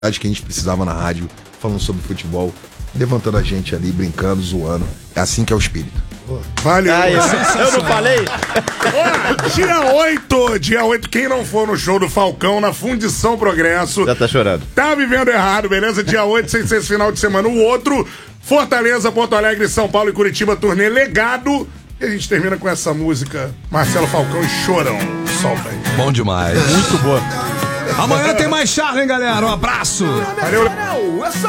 que a gente precisava na rádio, falando sobre futebol, levantando a gente ali, brincando, zoando. É assim que é o espírito. Valeu. Eu não falei? Dia 8, quem não for no show do Falcão, na Fundição Progresso, Já tá chorando. tá vivendo errado, beleza? Dia 8, sem ser esse final de semana. O outro, Fortaleza, Porto Alegre, São Paulo e Curitiba, turnê Legado. E a gente termina com essa música, Marcelo Falcão e Chorão. Solta aí. Bom demais. Muito boa. Amanhã tem mais charla, hein, galera? Um abraço. Valeu. Essa